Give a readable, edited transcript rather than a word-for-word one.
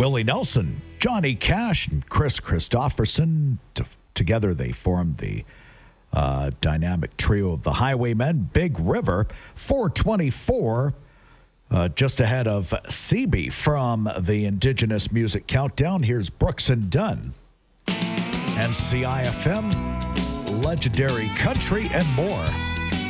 Willie Nelson, Johnny Cash, and Chris Christopherson. Together they formed the dynamic trio of the Highwaymen. Big River, 424, just ahead of CB from the Indigenous Music Countdown. Here's Brooks and Dunn. NCIFM, Legendary Country, and more.